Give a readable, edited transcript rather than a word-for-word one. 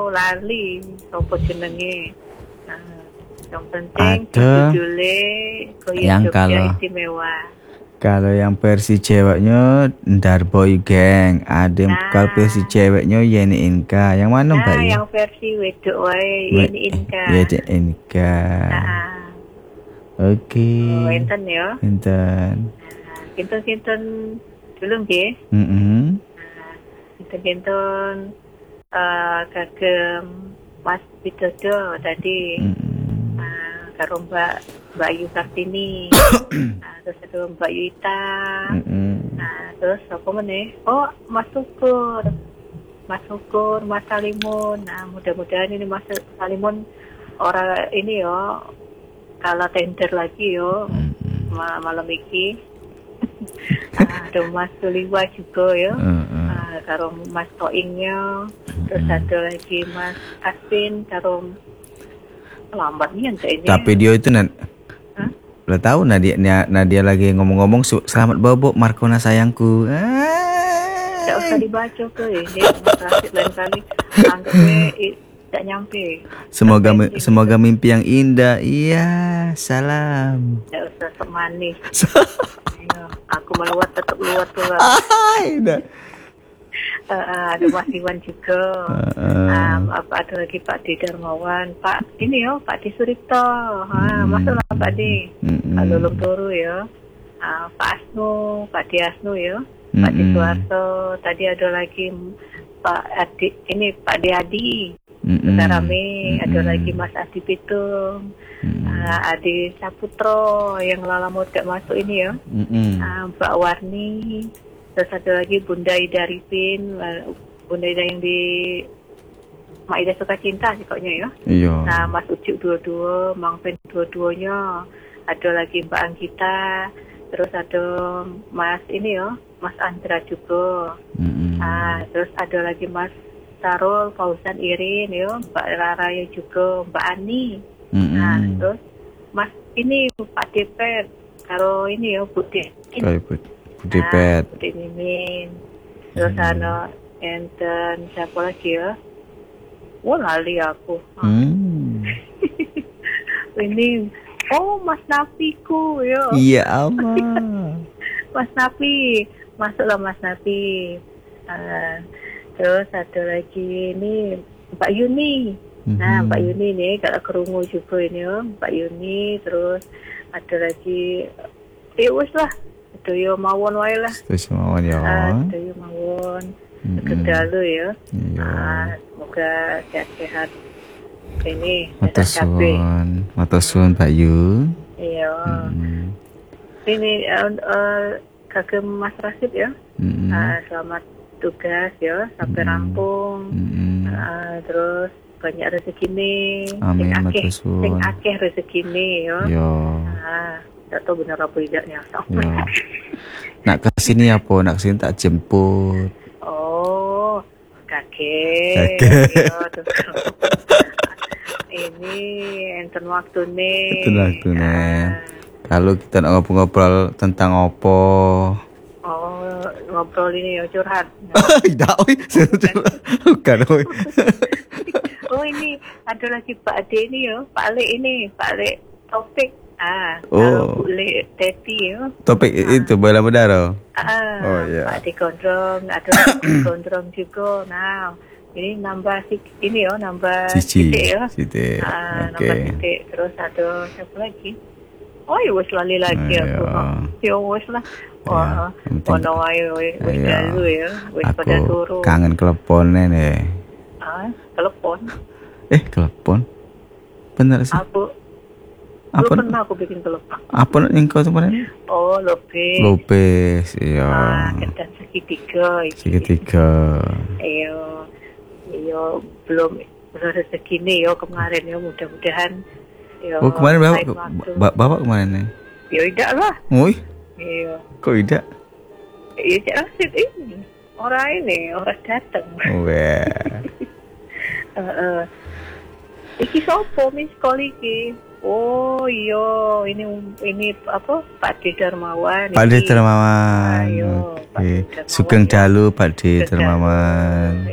lali apa jenenge. Yang penting judulnya Goyang Jogja Istimewa. Kalau yang versi ceweknya Darboy Gang, ada kalau versi ceweknya Yeni Inka. Yang mana Mbak? Yang versi wedok wae Yeni Inka. Yeni Inka. Oke. Enten ya. Enten. Kinten dulu nggih. Kinten kagem Mas Widodo tadi. Karo Mbak Ayu Kartini. Terus ada Mbak Yuita. Terus apa meneh? Oh, Mas Sukur, Mas Salimun. Mudah-mudahan ini Mas Salimun orang ini yo kalah tender lagi yo malam iki. Ada Mas Suliwa juga yo. Karo Mas Toingnya. Terus ada lagi Mas Aspin karo lambat nih ini. Tapi dia itu udah tahu Nadia lagi ngomong-ngomong selamat bobo Markona sayangku. Tidak usah dibaca ke ini lain kali anggapnya tidak nyampe. Semoga mimpi yang indah. Iya, salam. Tidak usah sok manis. Aku meluat tetap luat tuh. Ada Mas Iwan juga. Ada lagi Pak D Darmawan, Pak ini ya Pak D Suripto. Masuklah Pak D. Pak Lulung Turu ya. Pak Asnu, Pak D Asnu ya. Pak D Suwarto. Tadi ada lagi Pak Adi, ini Pak D Adi. Sudah rame. Ada lagi Mas Adi Pitung. Adi Saputro yang lama tidak masuk ini ya. Mbak Warni. Terus ada lagi Bunda Ida Ripin, Bunda Ida yang di Maida Sukacinta pokoknya ya. Iya. Nah, Mas Ucuk dua-dua, Mang Pen dua-duanya. Ada lagi Mbak Anggita, terus ada Mas ini ya, Mas Andra juga. Terus ada lagi Mas Sarul, Fauzan Irin ya, Mbak Raraya juga, Mbak Ani. Terus Mas ini Pak Depet, kalau ini ya Bu Depet. Dipet. Putih Mimin. Terus enten siapa lagi ya? Lali aku. Ini Mas Nafiku ya. Iya aman. Mas Nafi, masuklah Mas Nafi. Terus ada lagi ini Mbak Yuni. Mbak Yuni nih kalau kerungu juga ini ya, Mbak Yuni. Terus ada lagi wes lah. Doyo mawon wae lah. Mawon ya. Doyo mawon. Kedalu ya. Semoga sehat-sehat. Ini Matur suwun Pak Yu. Iya. Ini kagem Mas Rasid ya. Selamat tugas ya sampai rampung. Terus banyak rezeki nih. Amin. Matur suwun. Sing akeh rezeki nih ya. Yo. Tak tahu benar apa tidaknya. Nak kesini apa? Nak kesini tak jemput. Oh, kaget. Ini enten waktu nih. Kalau kita nak ngobrol tentang apa? Oh, ngobrol ini ya curhat. Tidak, bukan. Oh ini ada lagi Pak Ade ini ya, Pak Ale Topik. Kalau boleh Teti ya. Topik itu bola bedaro. Iya. Pak Ade Gondrong, ada Gondrong juga. Nah, ini nambah ini ya, nambah titik ya. Nambah titik. Terus ada siapa lagi? Oh, ya wis lali lagi aku. Ya wis lah. Ono wae wis dalu ya. Wis pada turu. Kangen klepone nih. Telepon. Telepon. Bener sih. Apa pernah aku bikin telepon? Apa yang kau kemarin? Oh, Lopez. Lopez, iya. Ketan segitiga. Iya, belum rezeki nih yo kemarin yo mudah-mudahan. Yo, kemarin bapak kemarin nih? Ya tidak lah. Iya. Kok tidak? Iya, Cak Rasid ini. Orang datang. Iki sopo mis kali iki? Oh iya, ini apa? Pak D Darmawan. Pak D Darmawan. Sugeng dalu Pak D Darmawan.